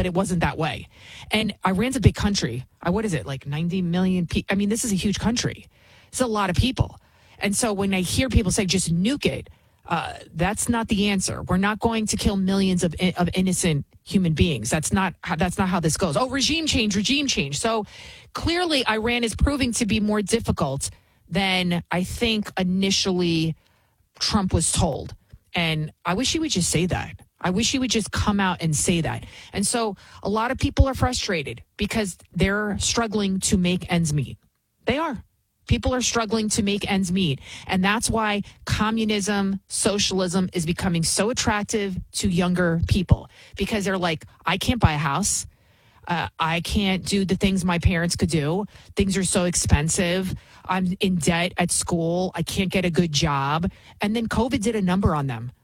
but it wasn't that way. And Iran's a big country. What is it, like 90 million people? I mean, this is a huge country. It's a lot of people. And so when I hear people say just nuke it, that's not the answer. We're not going to kill millions of innocent human beings. That's not how this goes. Oh, regime change. So clearly Iran is proving to be more difficult than I think initially Trump was told. And I wish he would just say that. I wish he would just come out and say that. And so a lot of people are frustrated because they're struggling to make ends meet. They are. People are struggling to make ends meet. And that's why communism, socialism is becoming so attractive to younger people, because they're like, I can't buy a house. I can't do the things my parents could do. Things are so expensive. I'm in debt at school. I can't get a good job. And then COVID did a number on them.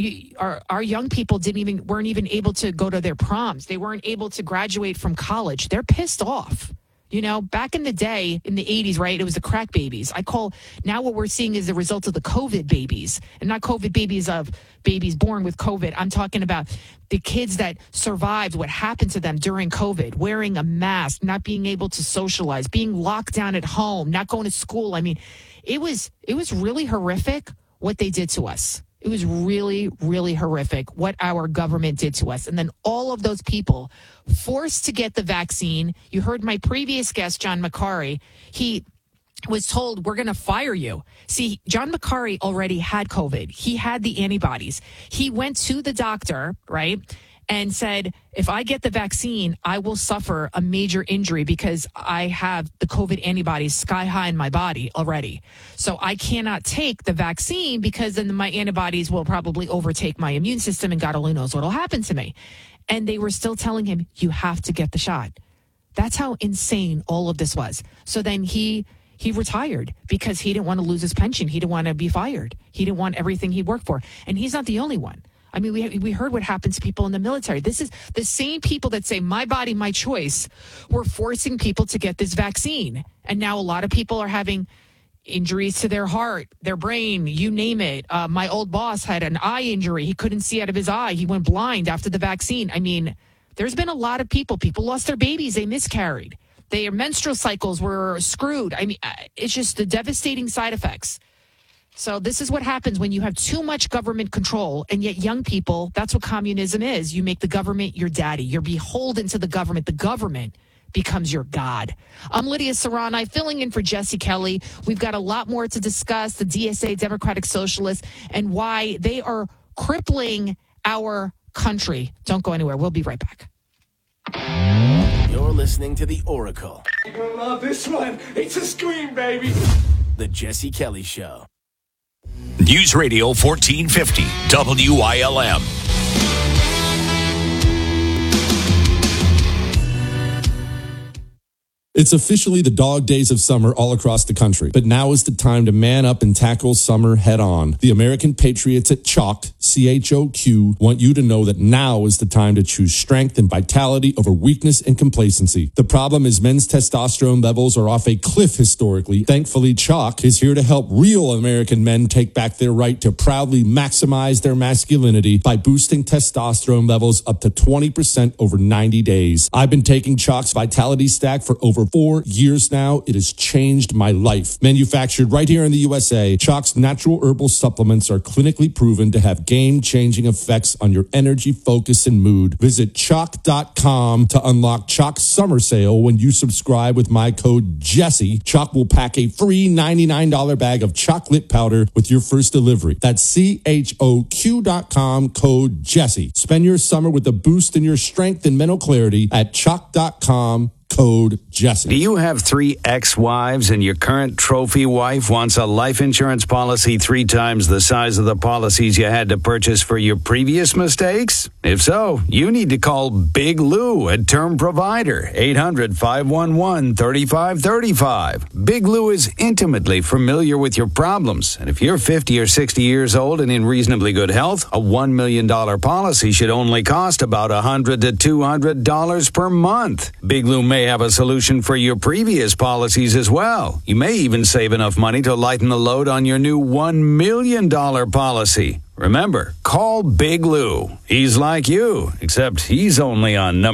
Our young people weren't even able to go to their proms. They weren't able to graduate from college. They're pissed off. You know, back in the day, in the 80s, right, it was the crack babies. Now what we're seeing is the result of the COVID babies, and not COVID babies of babies born with COVID. I'm talking about the kids that survived what happened to them during COVID, wearing a mask, not being able to socialize, being locked down at home, not going to school. I mean, it was really horrific what they did to us. It was really, really horrific what our government did to us. And then all of those people forced to get the vaccine. You heard my previous guest, John Macari. He was told, we're going to fire you. See, John Macari already had COVID. He had the antibodies. He went to the doctor, right, and said, if I get the vaccine, I will suffer a major injury because I have the COVID antibodies sky high in my body already. So I cannot take the vaccine because then my antibodies will probably overtake my immune system and God only knows what will happen to me. And they were still telling him, you have to get the shot. That's how insane all of this was. So then he retired because he didn't want to lose his pension. He didn't want to be fired. He didn't want everything he worked for. And he's not the only one. I mean, we heard what happened to people in the military. This is the same people that say, my body, my choice, were forcing people to get this vaccine. And now a lot of people are having injuries to their heart, their brain, you name it. My old boss had an eye injury. He couldn't see out of his eye. He went blind after the vaccine. I mean, there's been a lot of people lost their babies. They miscarried. Their menstrual cycles were screwed. I mean, it's just the devastating side effects. So this is what happens when you have too much government control, and yet young people, that's what communism is. You make the government your daddy. You're beholden to the government. The government becomes your God. I'm Lydia Serrani, filling in for Jesse Kelly. We've got a lot more to discuss, the DSA, Democratic Socialists, and why they are crippling our country. Don't go anywhere. We'll be right back. You're listening to The Oracle. You're going to love this one. It's a scream, baby. The Jesse Kelly Show. News Radio 1450 WILM. It's officially the dog days of summer all across the country, but now is the time to man up and tackle summer head on. The American Patriots at Choq, CHOQ, want you to know that now is the time to choose strength and vitality over weakness and complacency. The problem is men's testosterone levels are off a cliff historically. Thankfully, Choq is here to help real American men take back their right to proudly maximize their masculinity by boosting testosterone levels up to 20% over 90 days. I've been taking Choq's Vitality Stack for over 4 years now. It has changed my life. Manufactured right here in the USA, Choq's natural herbal supplements are clinically proven to have game-changing effects on your energy, focus, and mood. Visit Choq.com to unlock Choq's summer sale. When you subscribe with my code Jesse, Choq will pack a free $99 bag of chocolate powder with your first delivery. That's CHOQ.com, code Jesse. Spend your summer with a boost in your strength and mental clarity at Choq.com. Code Jesse. Do you have 3 ex-wives and your current trophy wife wants a life insurance policy 3 times the size of the policies you had to purchase for your previous mistakes? If so, you need to call Big Lou at Term Provider, 800-511-3535. Big Lou is intimately familiar with your problems, and if you're 50 or 60 years old and in reasonably good health, a $1 million policy should only cost about $100 to $200 per month. Big Lou may have a solution for your previous policies as well. You may even save enough money to lighten the load on your new $1 million policy. Remember, call Big Lou. He's like you, except he's only on number